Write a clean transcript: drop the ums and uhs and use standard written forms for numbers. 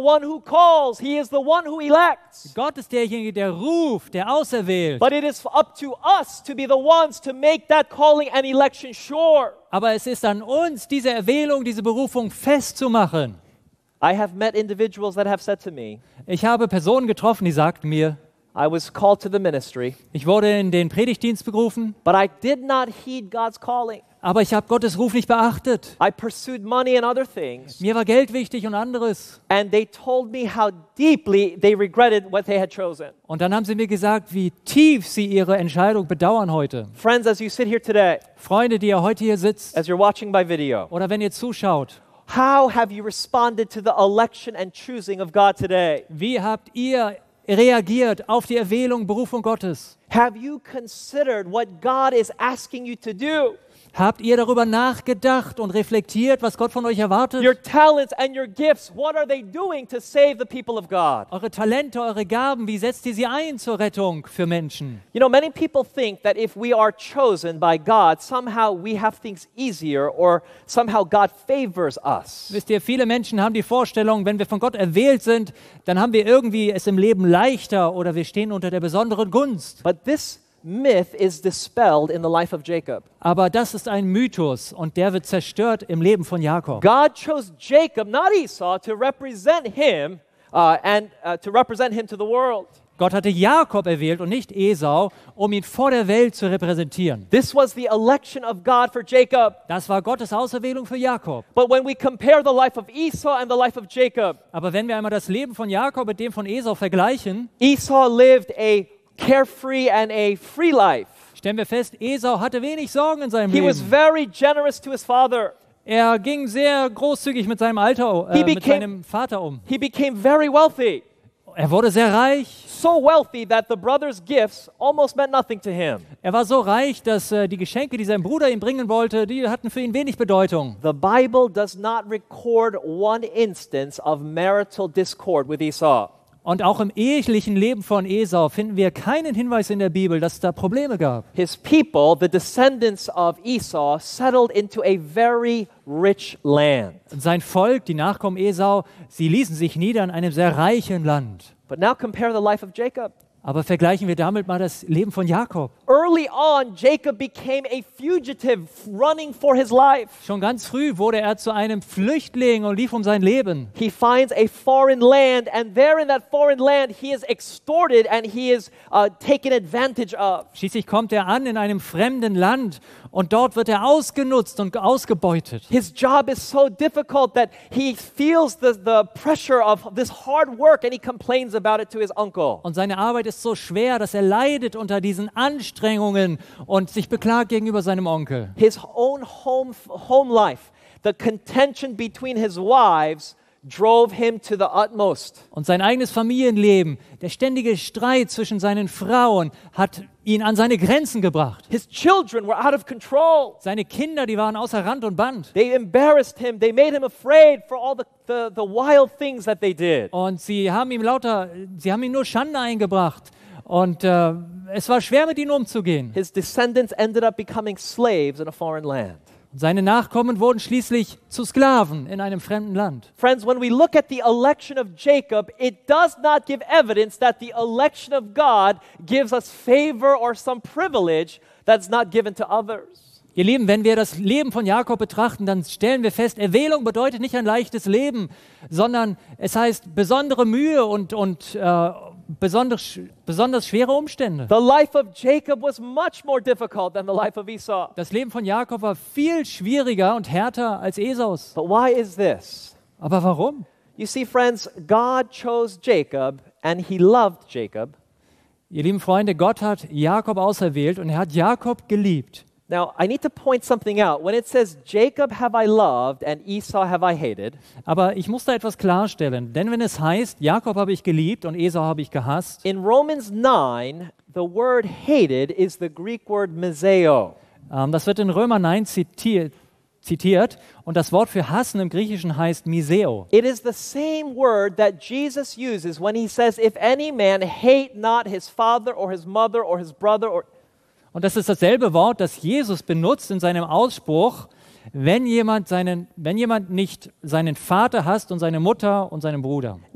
one who calls. He is the one who elects. Gott ist derjenige, der ruft, der auserwählt. But it is up to us to be the ones to make that calling and election sure. Aber es ist an uns, diese Erwählung, diese Berufung festzumachen. I have met individuals that have said to me, Ich habe Personen getroffen, die sagten mir, I was called to the ministry, ich wurde in den Predigtdienst berufen, but I did not heed God's calling. aber ich habe Gottes Ruf nicht beachtet. I pursued money and other things. Mir war Geld wichtig und anderes. And they told me how deeply they regretted what they had chosen. Und dann haben sie mir gesagt, wie tief sie ihre Entscheidung bedauern heute. Friends, as you sit here today, Freunde, die ihr heute hier sitzt as you're watching by video, oder wenn ihr zuschaut, how have you responded to the election and choosing of God today? wie habt ihr reagiert auf die Erwählung, Berufung Gottes? Have you considered what God is asking you to do? Habt ihr darüber nachgedacht und reflektiert, was Gott von euch erwartet? Your talents and your gifts, what are they doing to save the people of God? Eure Talente, eure Gaben, wie setzt ihr sie ein zur Rettung für Menschen? You know, many people think that if we are chosen by God, somehow we have things easier or somehow God favors us. Wisst ihr, viele Menschen haben die Vorstellung, wenn wir von Gott erwählt sind, dann haben wir irgendwie es im Leben leichter oder wir stehen unter der besonderen Gunst. But this myth is dispelled in the life of Jacob. Aber das ist ein Mythos und der wird zerstört im Leben von Jakob. God chose Jacob, not Esau, to represent him to represent him to the world. Gott hatte Jakob erwählt und nicht Esau, um ihn vor der Welt zu repräsentieren. This was the election of God for Jacob. Das war Gottes Auserwählung für Jakob. But when we compare the life of Esau and the life of Jacob, Aber wenn wir einmal das Leben von Jakob mit dem von Esau vergleichen, Esau lived a carefree and a free life. stellen wir fest, Esau hatte wenig Sorgen in seinem He was Leben. very generous to his father. Er ging sehr großzügig mit seinem mit seinem Vater um. He became very wealthy. Er wurde sehr reich. So wealthy that the brother's gifts almost meant nothing to him. Er war so reich, dass die Geschenke, die sein Bruder ihm bringen wollte, die hatten für ihn wenig Bedeutung. The Bible does not record one instance of marital discord with Esau. Und auch im ehelichen Leben von Esau finden wir keinen Hinweis in der Bibel, dass es da Probleme gab. His people, the descendants of Esau, settled into a very rich land. Und sein Volk, die Nachkommen Esau, sie ließen sich nieder in einem sehr reichen Land. But now compare the life of Jacob. Aber vergleichen wir damit mal das Leben von Jakob. Early on, Jacob became a fugitive running for his life. Schon ganz früh wurde er zu einem Flüchtling und lief um sein Leben. He finds a foreign land, and there in that foreign land, he is extorted and he is taken advantage of. Schließlich kommt er an in einem fremden Land und dort wird er ausgenutzt und ausgebeutet. His job is so difficult that he feels the pressure of this hard work and he complains about it to his uncle. Und seine Arbeit ist so schwer, dass er leidet unter diesen Anstrengungen und sich beklagt gegenüber seinem Onkel. His own home life, the contention between his wives drove him to the utmost. Und sein eigenes Familienleben, der ständige Streit zwischen seinen Frauen hat ihn an seine Grenzen gebracht. His children were out of control. Seine Kinder, die waren außer Rand und Band. They embarrassed him. They made him afraid for all the wild things that they did. Und sie haben ihm nur Schande eingebracht. Und es war schwer, mit ihnen umzugehen. His descendants ended up becoming slaves in a foreign land. Seine Nachkommen wurden schließlich zu Sklaven in einem fremden Land. Friends, when we look at the election of Jacob, it does not give evidence that the election of God gives us favor or some privilege that's not given to others. Ihr Lieben, wenn wir das Leben von Jakob betrachten, dann stellen wir fest, Erwählung bedeutet nicht ein leichtes Leben, sondern es heißt besondere Mühe und besonders schwere Umstände. The life of Jacob was much more difficult than the life of Esau. Das Leben von Jakob war viel schwieriger und härter als Esaus. But why is this? Aber warum? You see, friends, God chose Jacob and he loved Jacob. Ihr lieben Freunde, Gott hat Jakob auserwählt und er hat Jakob geliebt. Now, I need to point something out. When it says, Jacob have I loved and Esau have I hated, Aber ich muss da etwas klarstellen, denn wenn es heißt, Jakob habe ich geliebt und Esau habe ich gehasst, in Romans 9, the word hated is the Greek word meseo. das wird in Römer 9 zitiert und das Wort für hassen im Griechischen heißt miseo. It is the same word that Jesus uses when he says, if any man hate not his father or his mother or his brother or... Und das ist dasselbe Wort, das Jesus benutzt in seinem Ausspruch, wenn jemand nicht seinen Vater hasst und seine Mutter und seinen Bruder.